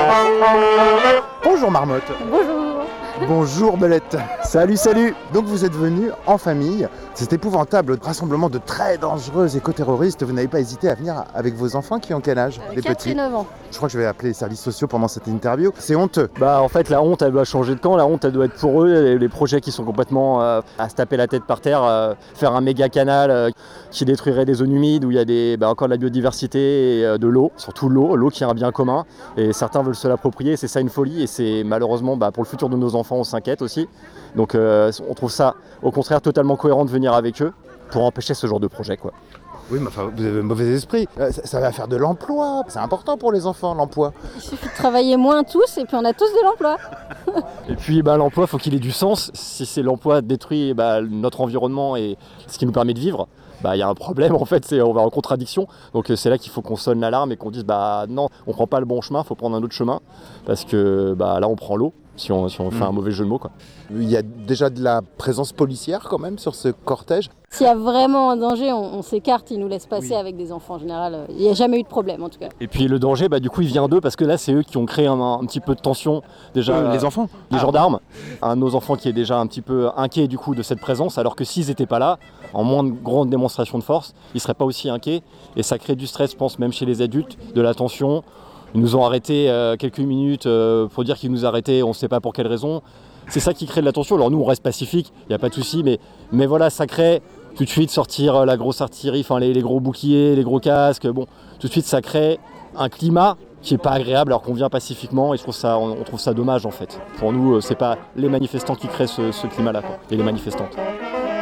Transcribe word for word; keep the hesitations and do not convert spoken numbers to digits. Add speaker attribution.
Speaker 1: Bonjour Marmotte.
Speaker 2: Bonjour.
Speaker 1: Bonjour Belette. Salut, salut. Donc vous êtes venus en famille. C'est épouvantable, rassemblement de très dangereux éco-terroristes. Vous n'avez pas hésité à venir avec vos enfants qui ont quel âge?
Speaker 2: Euh,
Speaker 1: Les
Speaker 2: quatre
Speaker 1: petits.
Speaker 2: et neuf ans.
Speaker 1: Je crois que je vais appeler les services sociaux pendant cette interview. C'est honteux.
Speaker 3: Bah en fait la honte elle doit changer de camp, la honte elle doit être pour eux, les, les projets qui sont complètement euh, à se taper la tête par terre, euh, faire un méga canal euh, qui détruirait des zones humides où il y a des, bah, encore de la biodiversité et euh, de l'eau, surtout l'eau, l'eau qui est un bien commun et certains veulent se l'approprier, c'est ça une folie et c'est malheureusement bah, pour le futur de nos enfants on s'inquiète aussi. Donc euh, on trouve ça au contraire totalement cohérent de venir avec eux pour empêcher ce genre de projet quoi.
Speaker 1: Oui, mais enfin, vous avez un mauvais esprit. Euh, ça, ça va faire de l'emploi. C'est important pour les enfants, l'emploi.
Speaker 2: Il suffit de travailler moins tous et puis on a tous de l'emploi.
Speaker 3: Et puis bah, l'emploi, il faut qu'il ait du sens. Si c'est l'emploi détruit bah, notre environnement et ce qui nous permet de vivre, bah, y a un problème en fait, c'est, on va en contradiction. Donc c'est là qu'il faut qu'on sonne l'alarme et qu'on dise bah non, on prend pas le bon chemin, il faut prendre un autre chemin. Parce que bah, là on prend l'eau. Si on, si on fait un mauvais jeu de mots quoi.
Speaker 1: Il y a déjà de la présence policière quand même sur ce cortège.
Speaker 2: S'il y a vraiment un danger, on, on s'écarte, ils nous laissent passer
Speaker 1: Oui.
Speaker 2: avec des enfants en général. Il n'y a jamais eu de problème en tout cas.
Speaker 3: Et puis le danger, bah, du coup il vient d'eux parce que là c'est eux qui ont créé un, un petit peu de tension. Déjà
Speaker 1: Euh, les enfants
Speaker 3: les
Speaker 1: Ah.
Speaker 3: gendarmes, un de nos enfants qui est déjà un petit peu inquiet du coup de cette présence, alors que s'ils n'étaient pas là, en moins de grandes démonstrations de force, ils ne seraient pas aussi inquiets. Et ça crée du stress, je pense, même chez les adultes, de la tension. Ils nous ont arrêtés euh, quelques minutes euh, pour dire qu'ils nous arrêtaient, on ne sait pas pour quelle raison. C'est ça qui crée de la tension. Alors nous, on reste pacifique, il n'y a pas de souci, mais, mais voilà, ça crée tout de suite sortir euh, la grosse artillerie, enfin les, les gros boucliers, les gros casques. Bon, tout de suite, ça crée un climat qui n'est pas agréable alors qu'on vient pacifiquement et je trouve ça, on, on trouve ça dommage en fait. Pour nous, euh, c'est pas les manifestants qui créent ce, ce climat-là, quoi, et les manifestantes.